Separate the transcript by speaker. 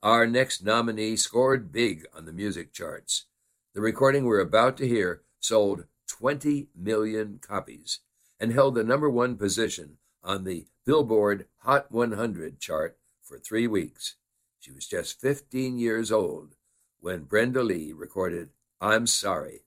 Speaker 1: Our next nominee scored big on the music charts. The recording we're about to hear sold 20 million copies and held the number one position on the Billboard Hot 100 chart for 3 weeks. She was just 15 years old when Brenda Lee recorded I'm Sorry.